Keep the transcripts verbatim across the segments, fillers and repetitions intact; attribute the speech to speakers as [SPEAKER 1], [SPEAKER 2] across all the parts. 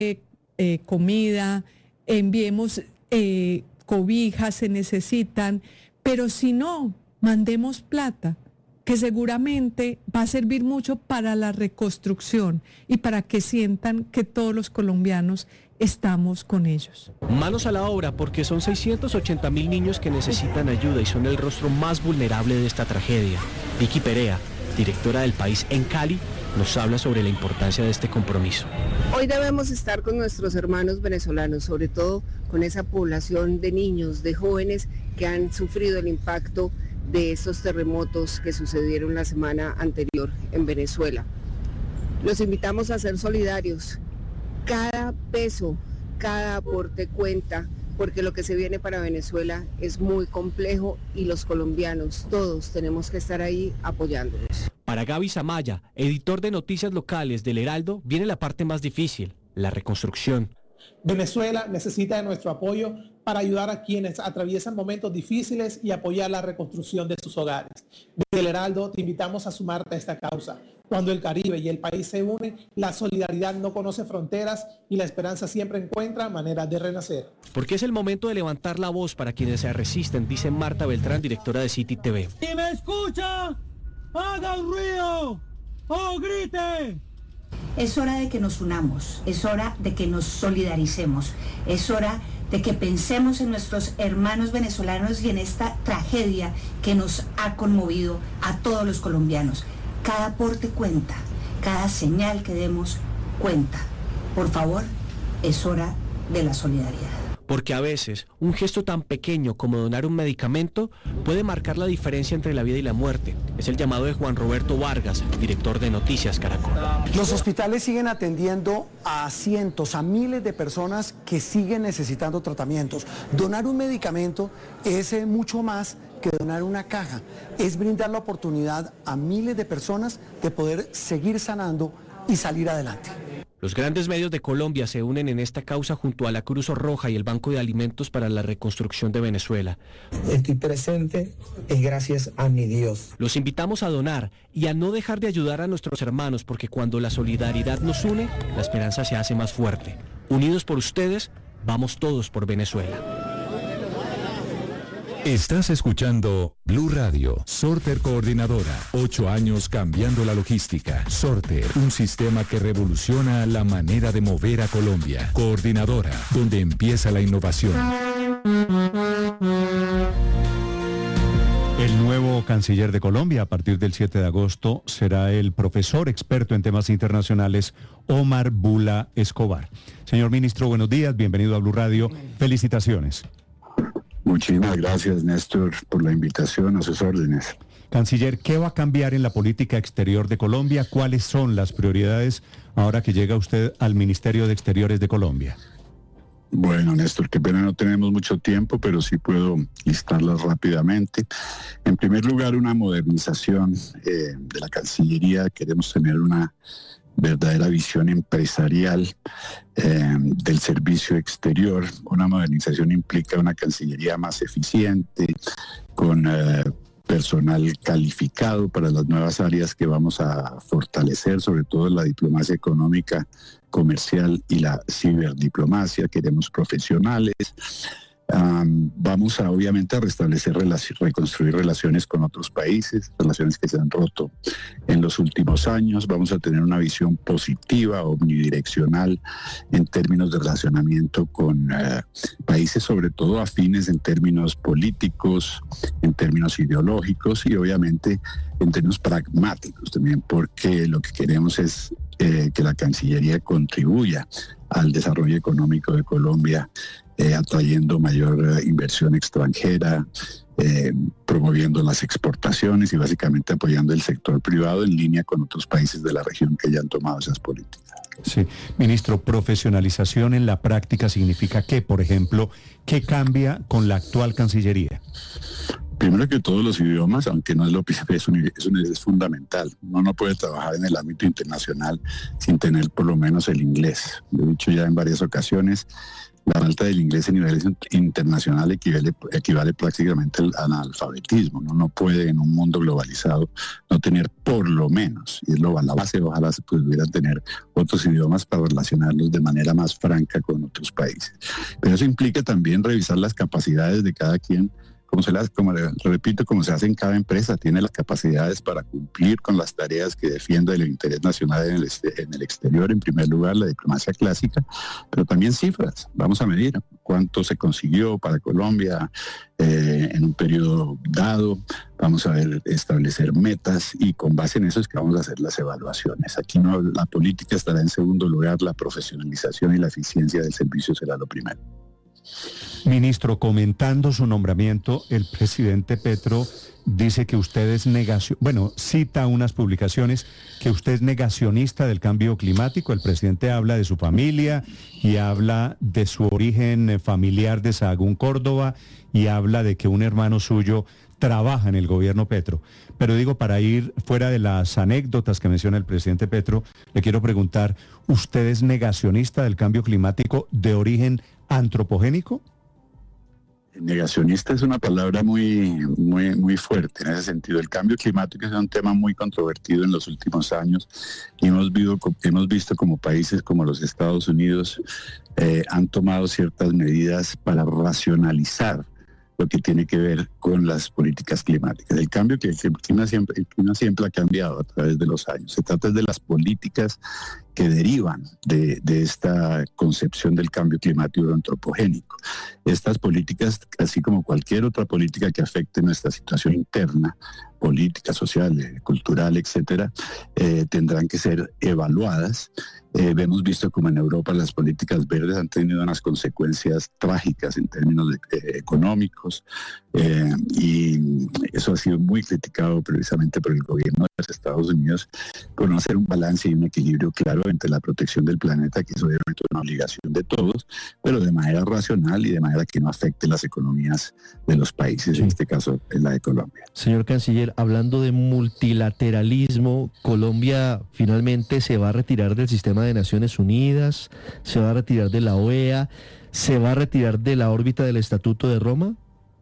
[SPEAKER 1] eh, comida, enviemos eh, cobijas, se necesitan, pero si no, mandemos plata, que seguramente va a servir mucho para la reconstrucción y para que sientan que todos los colombianos estamos con ellos.
[SPEAKER 2] Manos a la obra, porque son seiscientos ochenta mil niños que necesitan ayuda y son el rostro más vulnerable de esta tragedia. Vicky Perea, directora del País en Cali, nos habla sobre la importancia de este compromiso.
[SPEAKER 3] Hoy debemos estar con nuestros hermanos venezolanos, sobre todo con esa población de niños, de jóvenes que han sufrido el impacto de estos terremotos que sucedieron la semana anterior en Venezuela. Los invitamos a ser solidarios. Cada peso, cada aporte cuenta, porque lo que se viene para Venezuela es muy complejo y los colombianos, todos tenemos que estar ahí apoyándolos.
[SPEAKER 2] Para Gaby Zamaya, editor de noticias locales del Heraldo, viene la parte más difícil, la reconstrucción.
[SPEAKER 4] Venezuela necesita de nuestro apoyo para ayudar a quienes atraviesan momentos difíciles y apoyar la reconstrucción de sus hogares. Desde el Heraldo te invitamos a sumarte a esta causa. Cuando el Caribe y el país se unen, la solidaridad no conoce fronteras y la esperanza siempre encuentra maneras de renacer.
[SPEAKER 2] Porque es el momento de levantar la voz para quienes se resisten, dice Marta Beltrán, directora de City T V.
[SPEAKER 5] Si me escucha, haga un ruido o grite.
[SPEAKER 6] Es hora de que nos unamos, es hora de que nos solidaricemos, es hora de que pensemos en nuestros hermanos venezolanos y en esta tragedia que nos ha conmovido a todos los colombianos. Cada aporte cuenta, cada señal que demos cuenta. Por favor, es hora de la solidaridad.
[SPEAKER 2] Porque a veces un gesto tan pequeño como donar un medicamento puede marcar la diferencia entre la vida y la muerte. Es el llamado de Juan Roberto Vargas, director de Noticias Caracol.
[SPEAKER 7] Los hospitales siguen atendiendo a cientos, a miles de personas que siguen necesitando tratamientos. Donar un medicamento es eh, mucho más que donar una caja. Es brindar la oportunidad a miles de personas de poder seguir sanando y salir adelante.
[SPEAKER 2] Los grandes medios de Colombia se unen en esta causa junto a la Cruz Roja y el Banco de Alimentos para la Reconstrucción de Venezuela.
[SPEAKER 8] Estoy presente es gracias a mi Dios.
[SPEAKER 2] Los invitamos a donar y a no dejar de ayudar a nuestros hermanos, porque cuando la solidaridad nos une, la esperanza se hace más fuerte. Unidos por ustedes, vamos todos por Venezuela.
[SPEAKER 9] Estás escuchando Blue Radio. Sorter Coordinadora. Ocho años cambiando la logística. Sorter, un sistema que revoluciona la manera de mover a Colombia. Coordinadora, donde empieza la innovación.
[SPEAKER 10] El nuevo canciller de Colombia a partir del siete de agosto será el profesor experto en temas internacionales Omar Bula Escobar. Señor ministro, buenos días, bienvenido a Blue Radio. Felicitaciones.
[SPEAKER 11] Muchísimas gracias, Néstor, por la invitación, a sus órdenes.
[SPEAKER 10] Canciller, ¿qué va a cambiar en la política exterior de Colombia? ¿Cuáles son las prioridades ahora que llega usted al Ministerio de Exteriores de Colombia?
[SPEAKER 11] Bueno, Néstor, qué pena, no tenemos mucho tiempo, pero sí puedo listarlas rápidamente. En primer lugar, una modernización eh, de la Cancillería. Queremos tener una verdadera visión empresarial eh, del servicio exterior. Una modernización implica una Cancillería más eficiente, con eh, personal calificado para las nuevas áreas que vamos a fortalecer, sobre todo la diplomacia económica, comercial y la ciberdiplomacia. Queremos profesionales. Um, vamos a obviamente a restablecer, relac- reconstruir relaciones con otros países, relaciones que se han roto en los últimos años. Vamos a tener una visión positiva, omnidireccional en términos de relacionamiento con uh, países sobre todo afines en términos políticos, en términos ideológicos y obviamente en términos pragmáticos también, porque lo que queremos es eh, que la Cancillería contribuya al desarrollo económico de Colombia, Eh, atrayendo mayor eh, inversión extranjera, eh, promoviendo las exportaciones y básicamente apoyando el sector privado en línea con otros países de la región que ya han tomado esas políticas.
[SPEAKER 10] Sí, ministro, profesionalización en la práctica significa que, por ejemplo, ¿qué cambia con la actual Cancillería?
[SPEAKER 11] Primero que todos los idiomas, aunque no es lo primero, es, un, es, un, es fundamental. Uno no puede trabajar en el ámbito internacional sin tener por lo menos el inglés. Lo he dicho ya en varias ocasiones. La falta del inglés a nivel internacional equivale, equivale prácticamente al analfabetismo. Uno no puede en un mundo globalizado no tener por lo menos, y es lo, la base, ojalá se pudieran tener otros idiomas para relacionarnos de manera más franca con otros países. Pero eso implica también revisar las capacidades de cada quien. Como se las, como le repito, como se hace en cada empresa, tiene las capacidades para cumplir con las tareas que defienda el interés nacional en el, en el exterior, en primer lugar, la diplomacia clásica, pero también cifras. Vamos a medir cuánto se consiguió para Colombia eh, en un periodo dado, vamos a ver, establecer metas y con base en eso es que vamos a hacer las evaluaciones. Aquí no, la política estará en segundo lugar, la profesionalización y la eficiencia del servicio será lo primero.
[SPEAKER 10] Ministro, comentando su nombramiento, el presidente Petro dice que usted es negación, bueno, cita unas publicaciones que usted es negacionista del cambio climático. El presidente habla de su familia y habla de su origen familiar de Sahagún, Córdoba, y habla de que un hermano suyo trabaja en el gobierno Petro. Pero digo, para ir fuera de las anécdotas que menciona el presidente Petro, le quiero preguntar, ¿usted es negacionista del cambio climático de origen antropogénico?
[SPEAKER 11] Negacionista es una palabra muy, muy, muy fuerte en ese sentido. El cambio climático es un tema muy controvertido en los últimos años y hemos visto, hemos visto como países como los Estados Unidos eh, han tomado ciertas medidas para racionalizar lo que tiene que ver con las políticas climáticas. El cambio que el clima siempre, el clima siempre ha cambiado a través de los años. Se trata de las políticas que derivan de, de esta concepción del cambio climático antropogénico. Estas políticas, así como cualquier otra política que afecte nuestra situación interna, política, social, cultural, etcétera, eh, tendrán que ser evaluadas. Eh, hemos visto como en Europa las políticas verdes han tenido unas consecuencias trágicas en términos de, eh, económicos eh, y eso ha sido muy criticado precisamente por el gobierno de los Estados Unidos por no hacer un balance y un equilibrio claro entre la protección del planeta, que es obviamente una obligación de todos, pero de manera racional y de manera que no afecte las economías de los países, sí. En este caso en la de Colombia.
[SPEAKER 12] Señor Canciller, hablando de multilateralismo, Colombia finalmente se va a retirar del sistema de Naciones Unidas, se va a retirar de la O E A, se va a retirar de la órbita del Estatuto de Roma.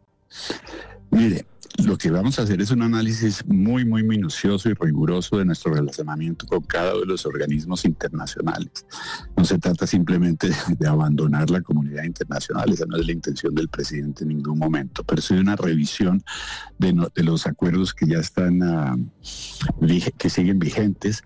[SPEAKER 11] Mire, lo que vamos a hacer es un análisis muy, muy minucioso y riguroso de nuestro relacionamiento con cada uno de los organismos internacionales. No se trata simplemente de, de abandonar la comunidad internacional, esa no es la intención del presidente en ningún momento, pero sí una revisión de, no, de los acuerdos que ya están, uh, que siguen vigentes,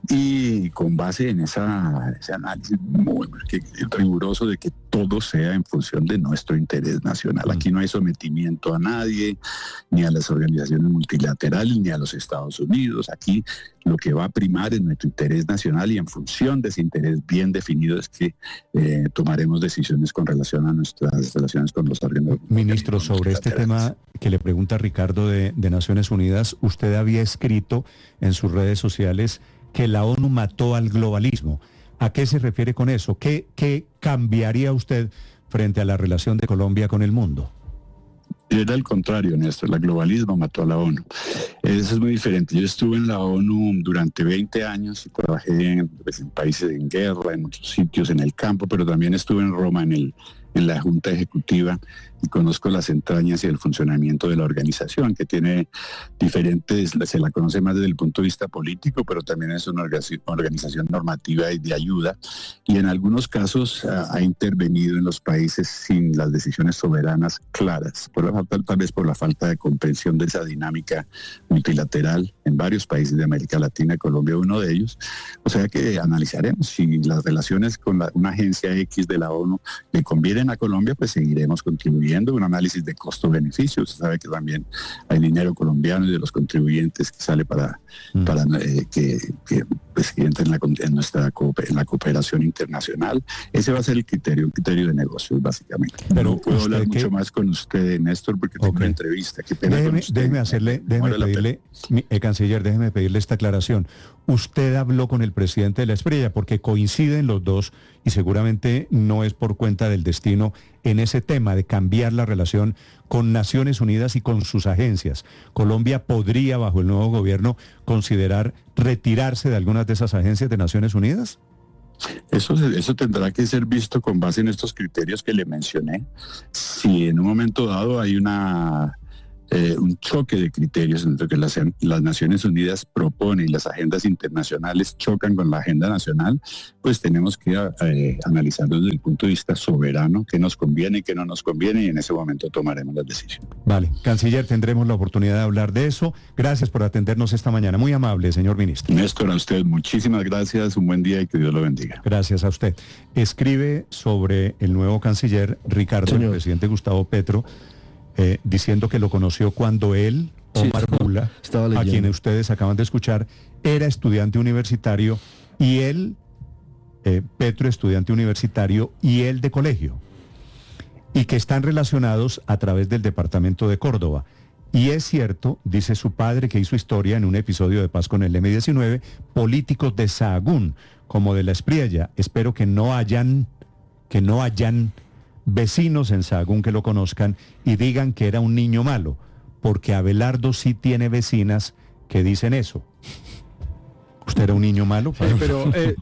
[SPEAKER 11] y con base en esa, ese análisis muy riguroso de que todo sea en función de nuestro interés nacional. Aquí no hay sometimiento a nadie, ni a las organizaciones multilaterales, ni a los Estados Unidos. Aquí lo que va a primar es nuestro interés nacional y en función de ese interés bien definido es que eh, tomaremos decisiones con relación a nuestras relaciones con los órganos.
[SPEAKER 10] Ministro, sobre este tema que le pregunta Ricardo de, de Naciones Unidas, usted había escrito en sus redes sociales que la ONU mató al globalismo. ¿A qué se refiere con eso? ¿Qué, qué cambiaría usted frente a la relación de Colombia con el mundo?
[SPEAKER 11] Era al contrario, Néstor, el globalismo mató a la ONU. Eso es muy diferente. Yo estuve en la ONU durante veinte años y trabajé en, pues, en países en guerra, en otros sitios, en el campo, pero también estuve en Roma, en el en la Junta Ejecutiva, y conozco las entrañas y el funcionamiento de la organización, que tiene diferentes, se la conoce más desde el punto de vista político, pero también es una organización normativa y de ayuda, y en algunos casos ha, ha intervenido en los países sin las decisiones soberanas claras, por la falta, tal vez por la falta de comprensión de esa dinámica multilateral en varios países de América Latina, Colombia uno de ellos. O sea que analizaremos si las relaciones con la, una agencia X de la ONU le convienen a Colombia, pues seguiremos contribuyendo, un análisis de costo-beneficio. Usted sabe que también hay dinero colombiano y de los contribuyentes que sale para, mm. para eh, que, que pues, entre en la, en, nuestra, en la cooperación internacional. Ese va a ser el criterio, un criterio de negocios, básicamente. Pero no puedo hablar mucho qué? más con usted, Néstor, porque tengo okay. una entrevista. Qué pena
[SPEAKER 10] déjeme,
[SPEAKER 11] con usted.
[SPEAKER 10] déjeme hacerle, déjeme pedirle, mi, eh, canciller, déjeme pedirle esta aclaración. Usted habló con el presidente de la Espriella porque coinciden los dos y seguramente no es por cuenta del destino en ese tema de cambiar la relación con Naciones Unidas y con sus agencias. Colombia podría, bajo el nuevo gobierno, considerar retirarse de algunas de esas agencias de Naciones Unidas.
[SPEAKER 11] Eso, eso tendrá que ser visto con base en estos criterios que le mencioné. Si en un momento dado hay una... Eh, un choque de criterios entre que las, las Naciones Unidas proponen y las agendas internacionales chocan con la agenda nacional, pues tenemos que eh, analizarlo desde el punto de vista soberano, qué nos conviene y qué no nos conviene, y en ese momento tomaremos las decisiones.
[SPEAKER 10] Vale, canciller, tendremos la oportunidad de hablar de eso. Gracias por atendernos esta mañana. Muy amable, señor ministro.
[SPEAKER 11] Néstor, a usted muchísimas gracias, un buen día y que Dios lo bendiga.
[SPEAKER 10] Gracias a usted. Escribe sobre el nuevo canciller Ricardo, señor. El presidente Gustavo Petro, Eh, diciendo que lo conoció cuando él, Omar sí, Bula, a quien ustedes acaban de escuchar, era estudiante universitario y él, eh, Petro, estudiante universitario y él de colegio, y que están relacionados a través del departamento de Córdoba. Y es cierto, dice su padre que hizo historia en un episodio de Paz con el eme diecinueve, políticos de Sahagún, como de la Espriella. Espero que no hayan, que no hayan vecinos en Sahagún que lo conozcan y digan que era un niño malo, porque Abelardo sí tiene vecinas que dicen eso. ¿Usted era un niño malo?
[SPEAKER 13] Eh, pero, eh,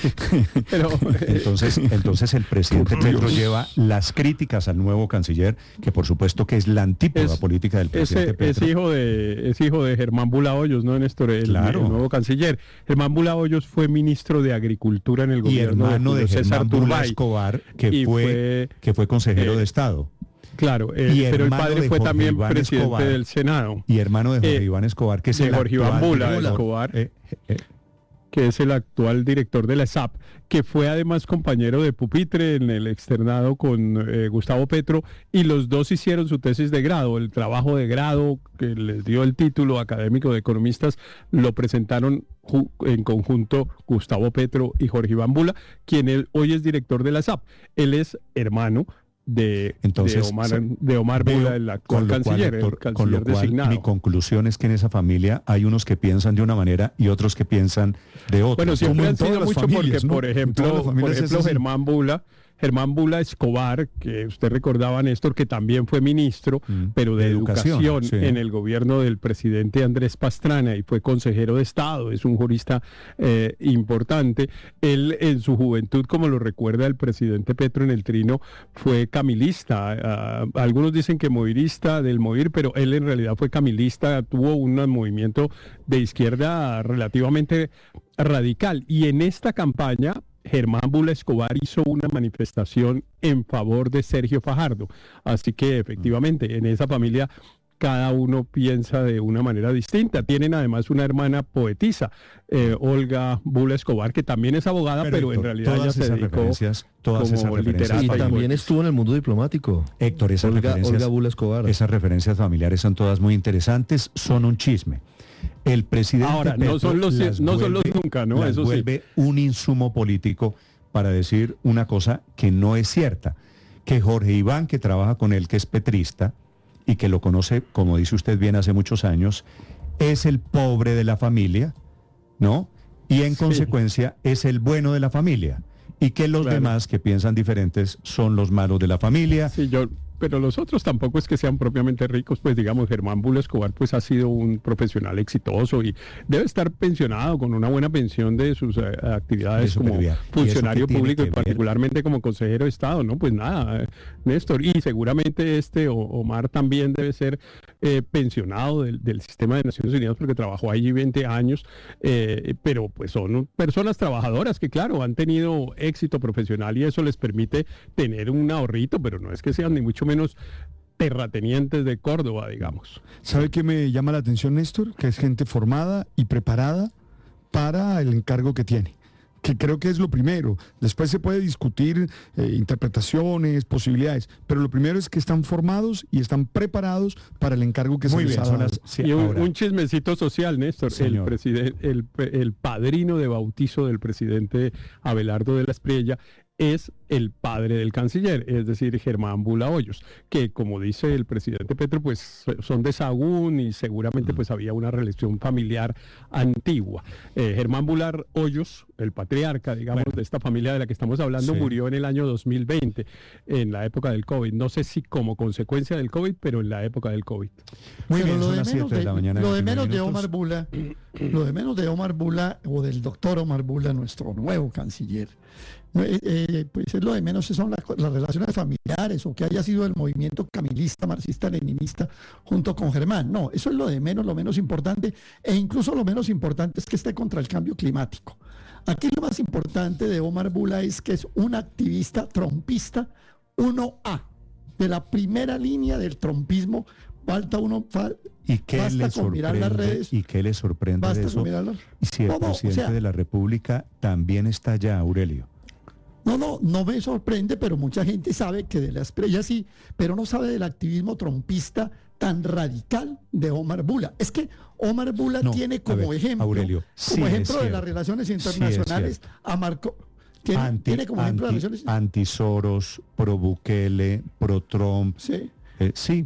[SPEAKER 13] pero
[SPEAKER 10] entonces, entonces el presidente Petro lleva las críticas al nuevo canciller, que por supuesto que es la antípoda es, política del presidente
[SPEAKER 13] ese,
[SPEAKER 10] Petro.
[SPEAKER 13] Es hijo de, es hijo de Germán Bula Hoyos, ¿no, Néstor? El,
[SPEAKER 10] claro.
[SPEAKER 13] el nuevo canciller. Germán Bula Hoyos fue ministro de Agricultura en el gobierno
[SPEAKER 10] y hermano de, de
[SPEAKER 13] César
[SPEAKER 10] Germán Bula
[SPEAKER 13] Turbay,
[SPEAKER 10] Escobar, que fue, fue, que fue consejero eh, de Estado.
[SPEAKER 13] Claro, eh, pero el padre fue también
[SPEAKER 10] Iván
[SPEAKER 13] presidente
[SPEAKER 10] Escobar,
[SPEAKER 13] del Senado.
[SPEAKER 10] Y hermano de Jorge
[SPEAKER 13] eh,
[SPEAKER 10] Iván Escobar, que es
[SPEAKER 13] de
[SPEAKER 10] el
[SPEAKER 13] Jorge Iván Bula
[SPEAKER 10] Escobar.
[SPEAKER 13] Eh, eh, que es el actual director de la S A P, que fue además compañero de pupitre en el externado con eh, Gustavo Petro, y los dos hicieron su tesis de grado. El trabajo de grado que les dio el título académico de economistas lo presentaron en conjunto Gustavo Petro y Jorge Iván Bula, quien él, hoy es director de la S A P. Él es hermano de, Entonces, de Omar, de Omar Bula, el actual canciller, cual, doctor, el canciller
[SPEAKER 10] con lo cual,
[SPEAKER 13] designado.
[SPEAKER 10] Mi conclusión es que en esa familia hay unos que piensan de una manera y otros que piensan de otra.
[SPEAKER 13] Bueno, siempre han sido mucho familias, porque, ¿no? por ejemplo, por ejemplo Germán Bula, Germán Bula Escobar, que usted recordaba, Néstor, que también fue ministro, mm, pero de, de educación, educación sí. en el gobierno del presidente Andrés Pastrana, y fue consejero de Estado, es un jurista eh, importante. Él en su juventud, como lo recuerda el presidente Petro en el Trino, fue camilista. Uh, algunos dicen que movirista del Movir, pero él en realidad fue camilista, tuvo un movimiento de izquierda relativamente radical. Y en esta campaña Germán Bula Escobar hizo una manifestación en favor de Sergio Fajardo. Así que efectivamente en esa familia cada uno piensa de una manera distinta. Tienen además una hermana poetisa, eh, Olga Bula Escobar, que también es abogada, pero, pero Héctor, en realidad ella se dedicó
[SPEAKER 10] referencias, todas
[SPEAKER 13] como
[SPEAKER 10] esas referencias
[SPEAKER 12] y también estuvo en el mundo diplomático.
[SPEAKER 10] Héctor, esas
[SPEAKER 12] Olga,
[SPEAKER 10] referencias,
[SPEAKER 12] Olga Bula Escobar.
[SPEAKER 10] Esas referencias familiares son todas muy interesantes, son un chisme. El presidente
[SPEAKER 13] Ahora,
[SPEAKER 10] Petro
[SPEAKER 13] no son los, no
[SPEAKER 10] vuelve,
[SPEAKER 13] son los nunca, ¿no?
[SPEAKER 10] Las
[SPEAKER 13] Eso
[SPEAKER 10] vuelve
[SPEAKER 13] sí.
[SPEAKER 10] un insumo político para decir una cosa que no es cierta. Que Jorge Iván, que trabaja con él, que es petrista, y que lo conoce, como dice usted bien, hace muchos años, es el pobre de la familia, ¿no? Y en sí. consecuencia es el bueno de la familia. Y que los claro. demás que piensan diferentes son los malos de la familia.
[SPEAKER 13] Sí, yo... Pero los otros tampoco es que sean propiamente ricos, pues digamos, Germán Bula Escobar pues ha sido un profesional exitoso y debe estar pensionado con una buena pensión de sus eh, actividades como funcionario público y particularmente como consejero de Estado, ¿no? Pues nada, eh, Néstor, y seguramente este o, Omar también debe ser eh, pensionado del, del sistema de Naciones Unidas porque trabajó allí veinte años, eh, pero pues son personas trabajadoras que claro, han tenido éxito profesional y eso les permite tener un ahorrito, pero no es que sean ni mucho menos terratenientes de Córdoba, digamos.
[SPEAKER 14] ¿Sabe qué me llama la atención, Néstor? Que es gente formada y preparada para el encargo que tiene, que creo que es lo primero. Después se puede discutir eh, interpretaciones, posibilidades, pero lo primero es que están formados y están preparados para el encargo que
[SPEAKER 10] Muy
[SPEAKER 14] se les
[SPEAKER 10] bien,
[SPEAKER 14] ha dado.
[SPEAKER 10] las, sí,
[SPEAKER 13] y un, un chismecito social, Néstor, el, presidente, el, el padrino de bautizo del presidente Abelardo de la Espriella es el padre del canciller, es decir, Germán Bula Hoyos, que como dice el presidente Petro, pues son de Sahagún y seguramente pues había una relación familiar antigua. Eh, Germán Bula Hoyos el patriarca, digamos, bueno, de esta familia de la que estamos hablando, sí, murió en el año dos mil veinte, en la época del COVID. No sé si como consecuencia del COVID, pero en la época del COVID.
[SPEAKER 14] Muy bien, lo de menos de, de, la mañana, lo de, menos de Omar Bula, lo de menos de Omar Bula, o del doctor Omar Bula, nuestro nuevo canciller, Eh, eh, pues es lo de menos, son las, las relaciones familiares o que haya sido el movimiento camilista, marxista, leninista junto con Germán. No, eso es lo de menos, lo menos importante, e incluso lo menos importante es que esté contra el cambio climático. Aquí lo más importante de Omar Bula es que es un activista trompista uno A, de la primera línea del trompismo. Falta uno, fal,
[SPEAKER 10] ¿Y qué basta le con mirar las redes. ¿Y qué le sorprende de eso? Si el no, no, presidente o sea, de la República también está allá, Aurelio.
[SPEAKER 14] No, no, no me sorprende, pero mucha gente sabe que de la estrella sí, pero no sabe del activismo trompista tan radical de Omar Bula. Es que Omar Bula no, tiene como ver, ejemplo,
[SPEAKER 10] Aurelio,
[SPEAKER 14] como
[SPEAKER 10] sí
[SPEAKER 14] ejemplo de las relaciones internacionales sí a Marco. Tiene,
[SPEAKER 10] anti,
[SPEAKER 14] tiene como ejemplo
[SPEAKER 10] anti,
[SPEAKER 14] de las relaciones.
[SPEAKER 10] Anti-Soros, pro-Bukele, pro-Trump.
[SPEAKER 14] Sí.
[SPEAKER 10] Eh, sí.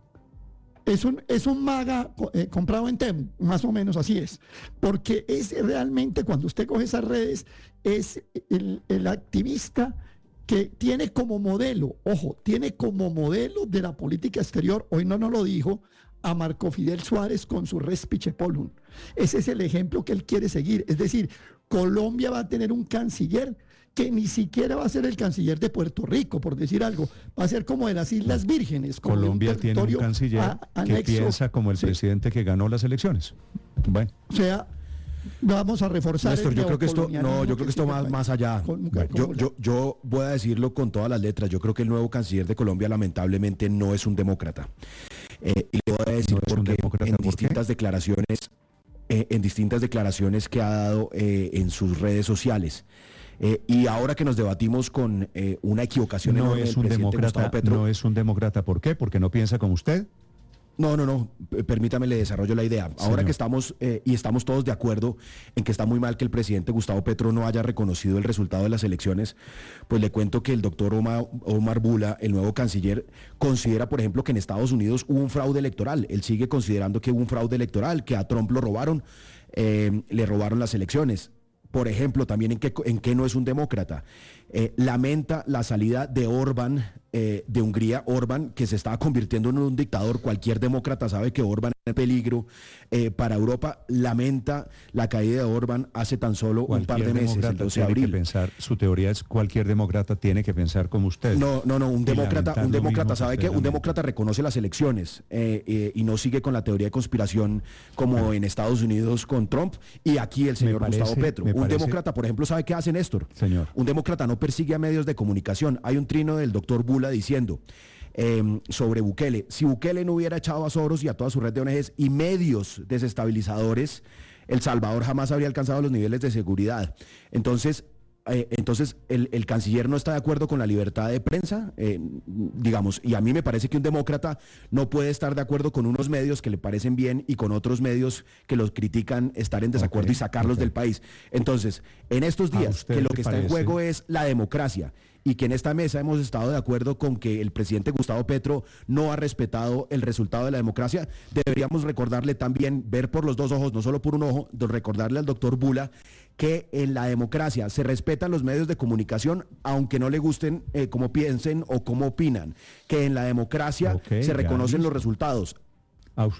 [SPEAKER 14] Es un, es un MAGA eh, comprado en Temu, más o menos así es. Porque es realmente, cuando usted coge esas redes, es el, el activista que tiene como modelo, ojo, tiene como modelo de la política exterior, hoy no nos lo dijo, a Marco Fidel Suárez con su Respice Polum. Ese es el ejemplo que él quiere seguir. Es decir, Colombia va a tener un canciller que ni siquiera va a ser el canciller de Puerto Rico, por decir algo, va a ser como de las Islas Vírgenes.
[SPEAKER 10] Colombia un tiene un canciller a, que piensa como el sí. presidente que ganó las elecciones. Bueno.
[SPEAKER 14] O sea, vamos a reforzar.
[SPEAKER 15] Néstor,
[SPEAKER 14] el
[SPEAKER 15] yo creo que esto, no, yo creo que esto va más allá.
[SPEAKER 14] Con,
[SPEAKER 15] bueno, yo, yo, yo voy a decirlo con todas las letras. Yo creo que el nuevo canciller de Colombia lamentablemente no es un demócrata. Eh, y le voy a decir no porque en ¿por distintas qué? declaraciones, eh, en distintas declaraciones que ha dado eh, en sus redes sociales. Eh, y ahora que nos debatimos con eh, una equivocación
[SPEAKER 10] no
[SPEAKER 15] enorme
[SPEAKER 10] es
[SPEAKER 15] del
[SPEAKER 10] un
[SPEAKER 15] presidente
[SPEAKER 10] demócrata,
[SPEAKER 15] Gustavo Petro.
[SPEAKER 10] No es un demócrata, ¿por qué? ¿Porque no piensa como usted?
[SPEAKER 15] No, no, no, permítame, le desarrollo la idea. Ahora Señor. que estamos, eh, y estamos todos de acuerdo en que está muy mal que el presidente Gustavo Petro no haya reconocido el resultado de las elecciones, pues le cuento que el doctor Omar, Omar Bula, el nuevo canciller, considera, por ejemplo, que en Estados Unidos hubo un fraude electoral. Él sigue considerando que hubo un fraude electoral, que a Trump lo robaron, eh, le robaron las elecciones. Por ejemplo, también en qué en qué no es un demócrata. Eh, lamenta la salida de Orbán, eh, de Hungría, Orbán, que se estaba convirtiendo en un dictador. Cualquier demócrata sabe que Orbán es un peligro eh, para Europa. Lamenta la caída de Orbán hace tan solo cualquier un par de meses, el doce de abril.
[SPEAKER 10] Que pensar, su teoría es cualquier demócrata tiene que pensar como usted.
[SPEAKER 15] No, no, no, un demócrata, un demócrata sabe que un demócrata reconoce las elecciones eh, eh, y no sigue con la teoría de conspiración como bueno. en Estados Unidos con Trump y aquí el señor parece, Gustavo Petro. Un parece... demócrata, por ejemplo, ¿sabe qué hace Néstor?
[SPEAKER 10] Señor.
[SPEAKER 15] Un demócrata no persigue a medios de comunicación. Hay un trino del doctor Bula diciendo eh, sobre Bukele, si Bukele no hubiera echado a Soros y a toda su red de O N Ges y medios desestabilizadores, El Salvador jamás habría alcanzado los niveles de seguridad. Entonces, eh, entonces el, el canciller no está de acuerdo con la libertad de prensa, eh, digamos, y a mí me parece que un demócrata no puede estar de acuerdo con unos medios que le parecen bien y con otros medios que los critican estar en desacuerdo okay, y sacarlos okay. del país. Entonces, en estos días que lo que está parece? en juego es la democracia y que en esta mesa hemos estado de acuerdo con que el presidente Gustavo Petro no ha respetado el resultado de la democracia, deberíamos recordarle también, ver por los dos ojos, no solo por un ojo, recordarle al doctor Bula que en la democracia se respetan los medios de comunicación, aunque no le gusten eh, cómo piensen o cómo opinan, que en la democracia okay, se reconocen los resultados.
[SPEAKER 10] Aus.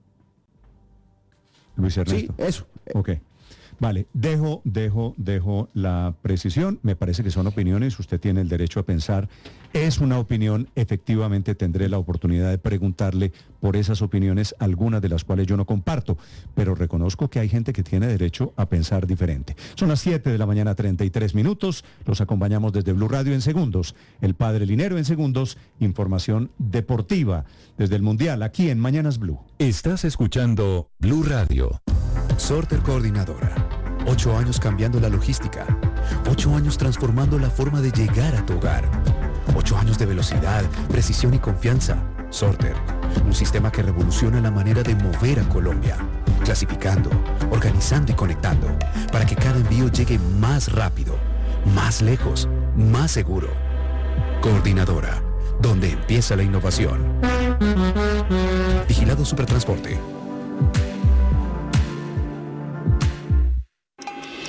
[SPEAKER 10] Luis Ernesto.
[SPEAKER 15] Sí, eso.
[SPEAKER 10] Ok. Vale, dejo, dejo, dejo la precisión. Me parece que son opiniones, usted tiene el derecho a pensar. Es una opinión, efectivamente tendré la oportunidad de preguntarle por esas opiniones, algunas de las cuales yo no comparto, pero reconozco que hay gente que tiene derecho a pensar diferente. Son las siete de la mañana, treinta y tres minutos. Los acompañamos desde Blue Radio en segundos. El Padre Linero en segundos. Información deportiva desde el Mundial, aquí en Mañanas Blue.
[SPEAKER 9] Estás escuchando Blue Radio. Sorter Coordinadora. Ocho años cambiando la logística. Ocho años transformando la forma de llegar a tu hogar. Ocho años de velocidad, precisión y confianza. Sorter, un sistema que revoluciona la manera de mover a Colombia. Clasificando, organizando y conectando, para que cada envío llegue más rápido, más lejos, más seguro. Coordinadora, donde empieza la innovación. Vigilado Supertransporte.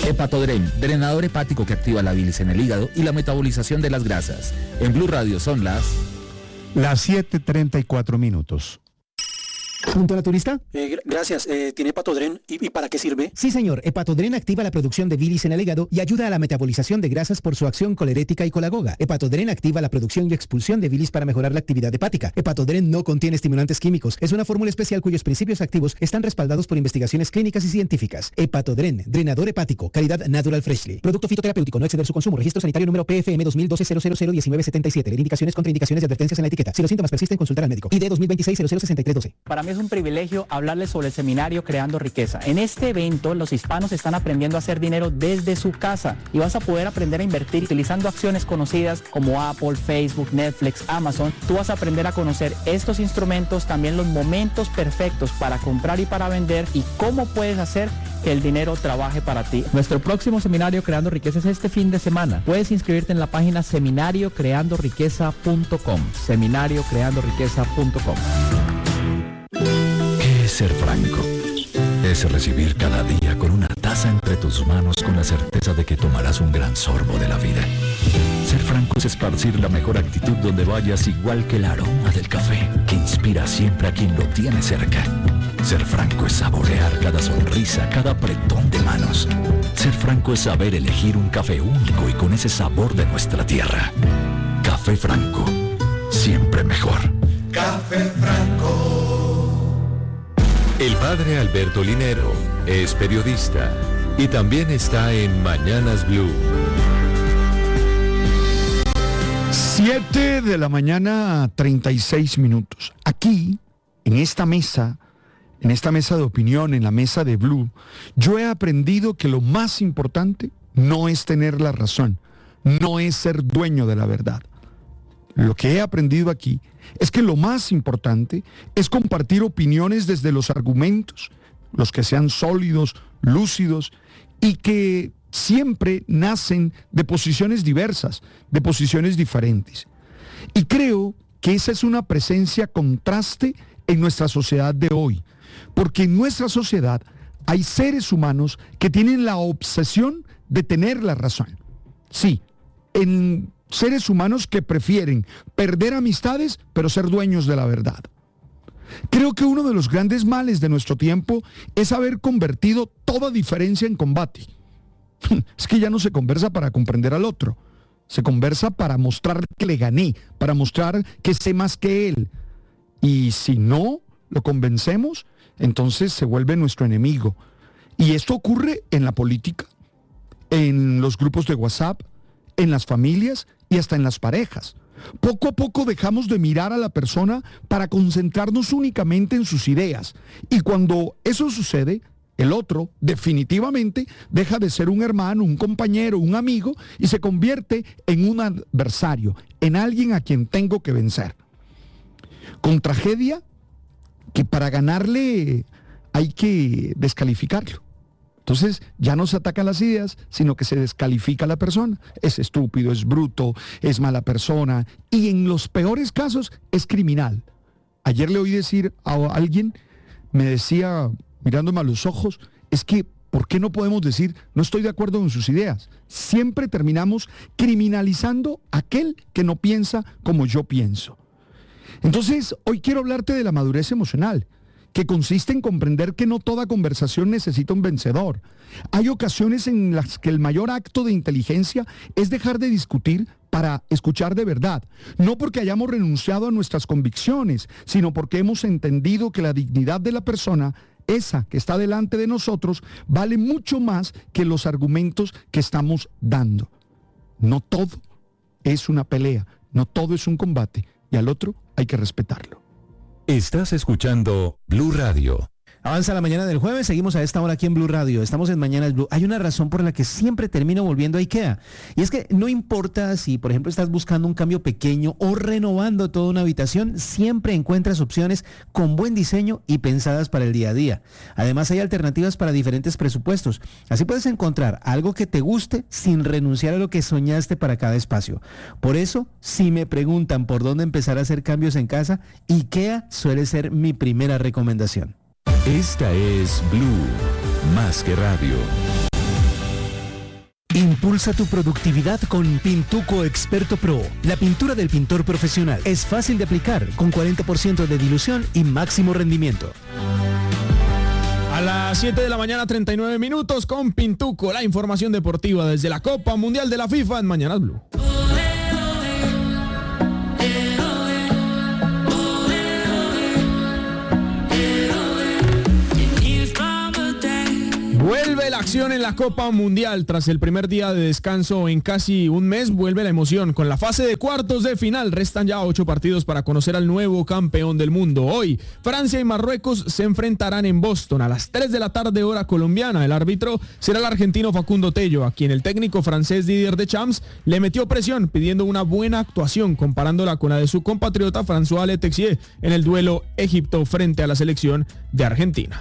[SPEAKER 16] Hepatodren, drenador hepático que activa la bilis en el hígado y la metabolización de las grasas. En Blue Radio son las...
[SPEAKER 10] Las siete treinta y cuatro minutos.
[SPEAKER 17] ¿Punto naturista?
[SPEAKER 18] Eh, gracias. Eh, ¿Tiene Hepatodren? ¿Y, ¿Y para qué sirve?
[SPEAKER 17] Sí, señor. Hepatodren activa la producción de bilis en el hígado y ayuda a la metabolización de grasas por su acción colerética y colagoga. Hepatodren activa la producción y expulsión de bilis para mejorar la actividad hepática. Hepatodren no contiene estimulantes químicos. Es una fórmula especial cuyos principios activos están respaldados por investigaciones clínicas y científicas. Hepatodren, drenador hepático, calidad Natural Freshly. Producto fitoterapéutico, no exceder su consumo. Registro sanitario número P F M dos mil doce cero cero cero diecinueve setenta y siete. Leer indicaciones, contraindicaciones y advertencias en la etiqueta. Si los síntomas persisten, consultar al médico. I D dos mil veintiséis cero cero sesenta y tres doce.
[SPEAKER 19] Para mí es un privilegio hablarles sobre el seminario Creando Riqueza. En este evento, los hispanos están aprendiendo a hacer dinero desde su casa y vas a poder aprender a invertir utilizando acciones conocidas como Apple, Facebook, Netflix, Amazon. Tú vas a aprender a conocer estos instrumentos, también los momentos perfectos para comprar y para vender y cómo puedes hacer que el dinero trabaje para ti. Nuestro próximo seminario Creando Riqueza es este fin de semana. Puedes inscribirte en la página seminario creando riqueza punto com. seminario creando riqueza punto com.
[SPEAKER 9] ¿Qué es ser franco? Es recibir cada día con una taza entre tus manos con la certeza de que tomarás un gran sorbo de la vida. Ser franco es esparcir la mejor actitud donde vayas, igual que el aroma del café que inspira siempre a quien lo tiene cerca. Ser franco es saborear cada sonrisa, cada apretón de manos. Ser franco es saber elegir un café único y con ese sabor de nuestra tierra. Café Franco, siempre mejor.
[SPEAKER 20] Café Franco.
[SPEAKER 9] El padre Alberto Linero es periodista y también está en Mañanas Blue.
[SPEAKER 14] siete de la mañana, treinta y seis minutos. Aquí, en esta mesa, en esta mesa de opinión, en la mesa de Blue, yo he aprendido que lo más importante no es tener la razón, no es ser dueño de la verdad. Lo que he aprendido aquí es que lo más importante es compartir opiniones desde los argumentos, los que sean sólidos, lúcidos y que siempre nacen de posiciones diversas, de posiciones diferentes. Y creo que esa es una presencia contraste en nuestra sociedad de hoy, porque en nuestra sociedad hay seres humanos que tienen la obsesión de tener la razón. Sí, en seres humanos que prefieren perder amistades, pero ser dueños de la verdad. Creo que uno de los grandes males de nuestro tiempo es haber convertido toda diferencia en combate. Es que ya no se conversa para comprender al otro, se conversa para mostrar que le gané, para mostrar que sé más que él. Y si no lo convencemos, entonces se vuelve nuestro enemigo. Y esto ocurre en la política, en los grupos de WhatsApp, en las familias y hasta en las parejas. Poco a poco dejamos de mirar a la persona para concentrarnos únicamente en sus ideas. Y cuando eso sucede, el otro definitivamente deja de ser un hermano, un compañero, un amigo y se convierte en un adversario, en alguien a quien tengo que vencer. Con tragedia que para ganarle hay que descalificarlo. Entonces ya no se atacan las ideas, sino que se descalifica a la persona. Es estúpido, es bruto, es mala persona y en los peores casos es criminal. Ayer le oí decir a alguien, me decía, mirándome a los ojos, es que ¿por qué no podemos decir no estoy de acuerdo con sus ideas? Siempre terminamos criminalizando a aquel que no piensa como yo pienso. Entonces, hoy quiero hablarte de la madurez emocional, que consiste en comprender que no toda conversación necesita un vencedor. Hay ocasiones en las que el mayor acto de inteligencia es dejar de discutir para escuchar de verdad, no porque hayamos renunciado a nuestras convicciones, sino porque hemos entendido que la dignidad de la persona, esa que está delante de nosotros, vale mucho más que los argumentos que estamos dando. No todo es una pelea, no todo es un combate, y al otro hay que respetarlo.
[SPEAKER 9] Estás escuchando Blue Radio.
[SPEAKER 17] Avanza la mañana del jueves, seguimos a esta hora aquí en Blue Radio, estamos en Mañanas Blue. Hay una razón por la que siempre termino volviendo a IKEA, y es que no importa si, por ejemplo, estás buscando un cambio pequeño o renovando toda una habitación, siempre encuentras opciones con buen diseño y pensadas para el día a día. Además, hay alternativas para diferentes presupuestos, así puedes encontrar algo que te guste sin renunciar a lo que soñaste para cada espacio. Por eso, si me preguntan por dónde empezar a hacer cambios en casa, IKEA suele ser mi primera recomendación.
[SPEAKER 9] Esta es Blue, más que radio.
[SPEAKER 17] Impulsa tu productividad con Pintuco Experto Pro. La pintura del pintor profesional es fácil de aplicar, con cuarenta por ciento de dilución y máximo rendimiento.
[SPEAKER 21] A las siete de la mañana, treinta y nueve minutos, con Pintuco, la información deportiva desde la Copa Mundial de la FIFA en Mañanas Blue. Vuelve la acción en la Copa Mundial. Tras el primer día de descanso en casi un mes, vuelve la emoción. Con la fase de cuartos de final, restan ya ocho partidos para conocer al nuevo campeón del mundo. Hoy, Francia y Marruecos se enfrentarán en Boston a las tres de la tarde, hora colombiana. El árbitro será el argentino Facundo Tello, a quien el técnico francés Didier Deschamps le metió presión, pidiendo una buena actuación, comparándola con la de su compatriota François Letexier en el duelo Egipto frente a la selección de Argentina.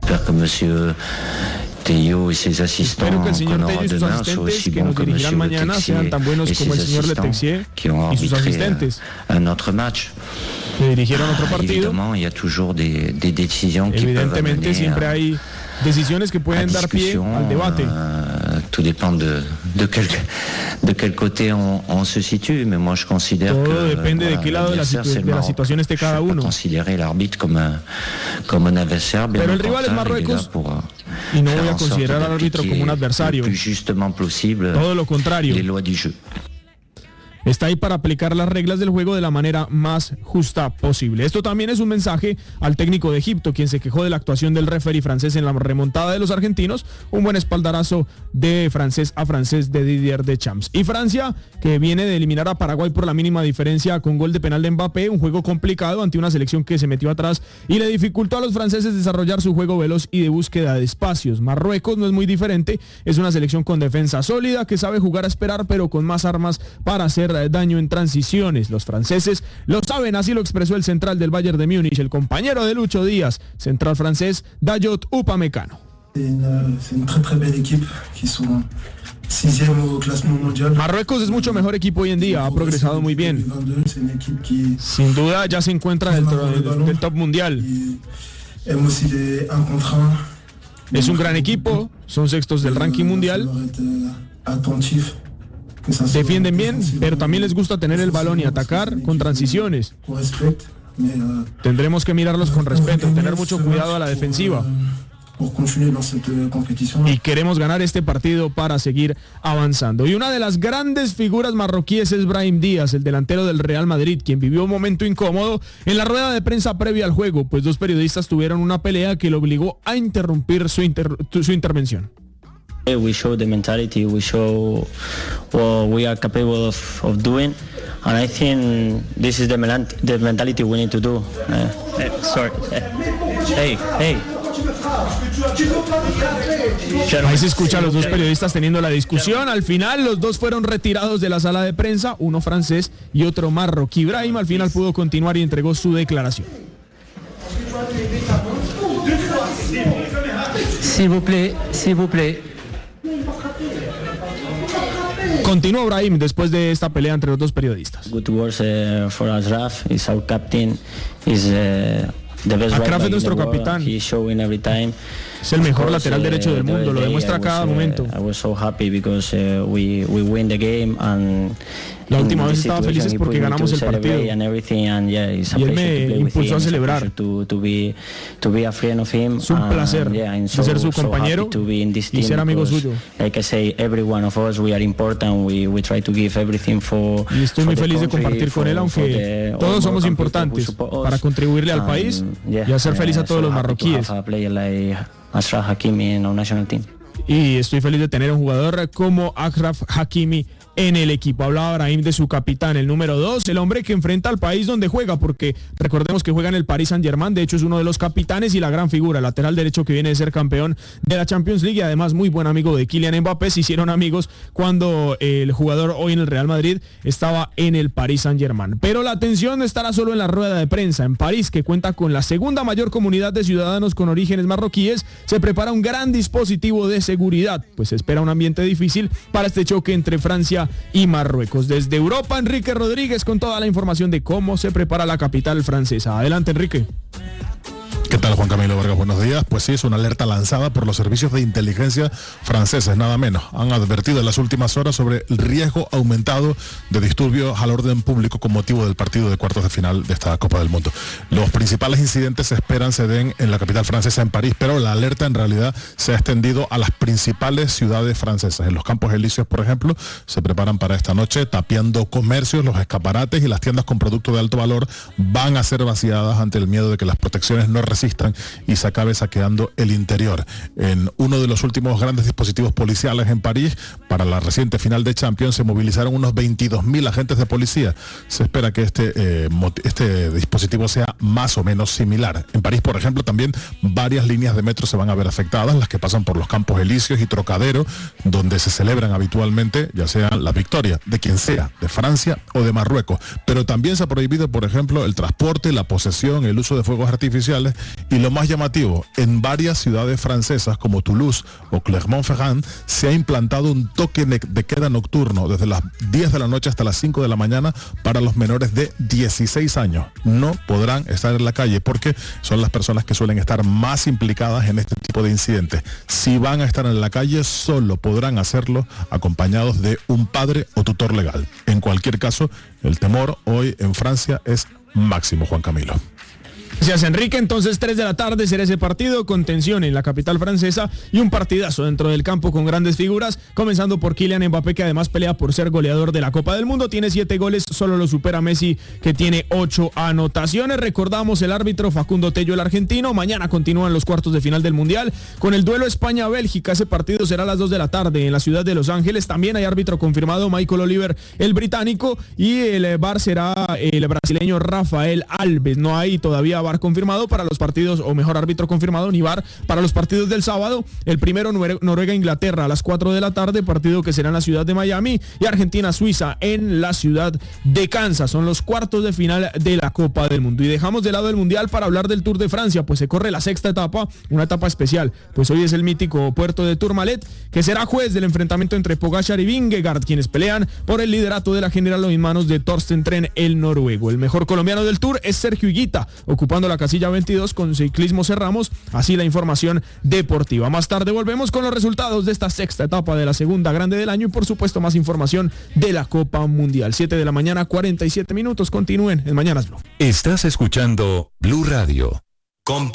[SPEAKER 22] Tello y sus asistentes,
[SPEAKER 21] espero que el señor Tello y sus asistentes que nos dirigirán mañana sean tan buenos como el señor Letexier y sus asistentes que dirigieron otro partido. Evidentemente siempre hay decisiones que pueden dar pie al debate.
[SPEAKER 22] Tout dépend de, de, quel, de quel côté on, on se situe, mais moi je considère
[SPEAKER 21] Todo
[SPEAKER 22] que
[SPEAKER 21] depende
[SPEAKER 22] voilà,
[SPEAKER 21] de qué lado de la, situ de la situación esté cada uno.
[SPEAKER 22] Considérer l'arbitre comme un, comme un adversaire,
[SPEAKER 21] pero el rival es Marruecos pour, y no voy a considerar al árbitro como un adversario. Todo lo contrario.
[SPEAKER 22] Les lois du jeu.
[SPEAKER 21] Está ahí para aplicar las reglas del juego de la manera más justa posible. Esto también es un mensaje al técnico de Egipto, quien se quejó de la actuación del referee francés en la remontada de los argentinos. Un buen espaldarazo de francés a francés de Didier Deschamps. Y Francia, que viene de eliminar a Paraguay por la mínima diferencia con gol de penal de Mbappé, un juego complicado ante una selección que se metió atrás y le dificultó a los franceses desarrollar su juego veloz y de búsqueda de espacios. Marruecos no es muy diferente, es una selección con defensa sólida que sabe jugar a esperar, pero con más armas para hacer daño en transiciones. Los franceses lo saben, así lo expresó el central del Bayern de Múnich, el compañero de Lucho Díaz, central francés Dayot Upamecano. Marruecos es mucho mejor equipo hoy en día, ha progresado muy bien. Sin duda ya se encuentra en el, el, el top mundial. Es un gran equipo, son sextos del ranking mundial. Defienden bien, pero también les gusta tener el balón y atacar con transiciones. Tendremos que mirarlos con respeto, tener mucho cuidado a la defensiva. Y queremos ganar este partido para seguir avanzando. Y una de las grandes figuras marroquíes es Brahim Díaz, el delantero del Real Madrid, quien vivió un momento incómodo en la rueda de prensa previa al juego, pues dos periodistas tuvieron una pelea que lo obligó a interrumpir su, inter su intervención.
[SPEAKER 23] We show the mentality, we show what we are capable of, of doing, and I think this is the, the mentality we need to do. Uh, hey, sorry. Hey, hey.
[SPEAKER 21] Ahí se escucha a los dos periodistas teniendo la discusión. Al final los dos fueron retirados de la sala de prensa, uno francés y otro marroquí. Brahim al final pudo continuar y entregó su declaración.
[SPEAKER 23] S'il vous plaît, s'il vous plaît.
[SPEAKER 21] Continuó Brahim después de esta pelea entre los dos periodistas.
[SPEAKER 23] Good words uh, for Achraf, is our captain, is uh, the best
[SPEAKER 21] Achraf
[SPEAKER 23] right
[SPEAKER 21] es nuestro capitán.
[SPEAKER 23] He's showing every time.
[SPEAKER 21] Es el mejor lateral derecho del mundo, lo demuestra a cada momento.
[SPEAKER 23] I was so happy because uh, we we win the game and
[SPEAKER 21] la última vez estaba feliz porque ganamos el partido y él me impulsó a celebrar. Es un placer de ser su compañero y ser amigo suyo. Y estoy muy feliz de compartir con él, aunque todos somos importantes para contribuirle al país y hacer feliz a todos los marroquíes. Y estoy feliz de tener un jugador como Achraf Hakimi en el equipo. Hablaba Brahim de su capitán, el número dos, el hombre que enfrenta al país donde juega, porque recordemos que juega en el Paris Saint-Germain, de hecho es uno de los capitanes y la gran figura, lateral derecho que viene de ser campeón de la Champions League y además muy buen amigo de Kylian Mbappé. Se hicieron amigos cuando el jugador hoy en el Real Madrid estaba en el Paris Saint-Germain. Pero la atención no estará solo en la rueda de prensa. En París, que cuenta con la segunda mayor comunidad de ciudadanos con orígenes marroquíes, se prepara un gran dispositivo de seguridad, pues se espera un ambiente difícil para este choque entre Francia y Marruecos. Desde Europa, Enrique Rodríguez con toda la información de cómo se prepara la capital francesa. Adelante, Enrique.
[SPEAKER 1] ¿Qué tal, Juan Camilo Vargas? Buenos días. Pues sí, es una alerta lanzada por los servicios de inteligencia franceses, nada menos. Han advertido en las últimas horas sobre el riesgo aumentado de disturbios al orden público con motivo del partido de cuartos de final de esta Copa del Mundo. Los principales incidentes se esperan se den en la capital francesa, en París, pero la alerta en realidad se ha extendido a las principales ciudades francesas. En los Campos Elíseos, por ejemplo, se preparan para esta noche tapiando comercios, los escaparates y las tiendas con productos de alto valor van a ser vaciadas ante el miedo de que las protecciones no resistan y se acabe saqueando el interior. En uno de los últimos grandes dispositivos policiales en París, para la reciente final de Champions, se movilizaron unos veintidós mil agentes de policía. Se espera que este, eh, este dispositivo sea más o menos similar. En París, por ejemplo, también varias líneas de metro se van a ver afectadas, las que pasan por los Campos Elíseos y Trocadero, donde se celebran habitualmente, ya sea la victoria de quien sea, de Francia o de Marruecos. Pero también se ha prohibido, por ejemplo, el transporte, la posesión, el uso de fuegos artificiales y lo más llamativo, en varias ciudades francesas como Toulouse o Clermont-Ferrand se ha implantado un toque de queda nocturno desde las diez de la noche hasta las cinco de la mañana para los menores de dieciséis años. No podrán estar en la calle porque son las personas que suelen estar más implicadas en este tipo de incidentes. Si van a estar en la calle, solo podrán hacerlo acompañados de un padre o tutor legal. En cualquier caso, el temor hoy en Francia es máximo, Juan Camilo.
[SPEAKER 21] Gracias, Enrique. Entonces, tres de la tarde será ese partido con tensión en la capital francesa y un partidazo dentro del campo con grandes figuras, comenzando por Kylian Mbappé, que además pelea por ser goleador de la Copa del Mundo. Tiene siete goles, solo lo supera Messi, que tiene ocho anotaciones. Recordamos el árbitro Facundo Tello, el argentino. Mañana continúan los cuartos de final del Mundial con el duelo España-Bélgica. Ese partido será a las dos de la tarde en la ciudad de Los Ángeles. También hay árbitro confirmado, Michael Oliver, el británico, y el V A R será el brasileño Rafael Alves. No hay todavía V A R confirmado para los partidos, o mejor, árbitro confirmado, ni V A R para los partidos del sábado. El primero, Noruega-Inglaterra a las cuatro de la tarde, partido que será en la ciudad de Miami, y Argentina-Suiza en la ciudad de Kansas. Son los cuartos de final de la Copa del Mundo. Y dejamos de lado el Mundial para hablar del Tour de Francia, pues se corre la sexta etapa, una etapa especial, pues hoy es el mítico puerto de Tourmalet, que será juez del enfrentamiento entre Pogačar y Vingegaard, quienes pelean por el liderato de la general en manos de Torsten Tren, el noruego. El mejor colombiano del Tour es Sergio Higuita, ocupando la casilla veintidós. Con ciclismo cerramos así la información deportiva. Más tarde volvemos con los resultados de esta sexta etapa de la segunda grande del año y por supuesto más información de la Copa Mundial. siete de la mañana, cuarenta y siete minutos. Continúen en Mañanas Blue.
[SPEAKER 9] Estás escuchando Blue Radio.
[SPEAKER 20] Con